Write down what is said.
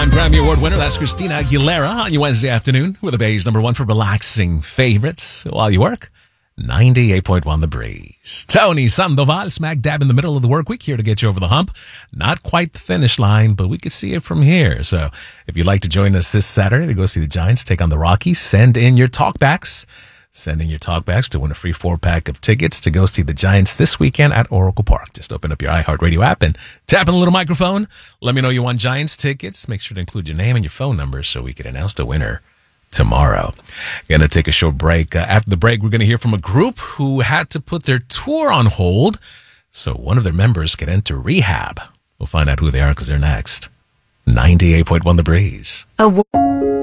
Two-time Grammy Award winner, that's Christina Aguilera on your Wednesday afternoon with the Bay's number one for relaxing favorites while you work. 98.1 The Breeze. Tony Sandoval smack dab in the middle of the work week here to get you over the hump. Not quite the finish line, but we could see it from here. So if you'd like to join us this Saturday to go see the Giants take on the Rockies, send in your talkbacks. Send in your talkbacks to win a free 4-pack of tickets to go see the Giants this weekend at Oracle Park. Just open up your iHeartRadio app and tap on the little microphone. Let me know you want Giants tickets. Make sure to include your name and your phone number so we can announce the winner tomorrow. Going to take a short break. After the break, we're going to hear from a group who had to put their tour on hold so one of their members could enter rehab. We'll find out who they are because they're next. 98.1 The Breeze.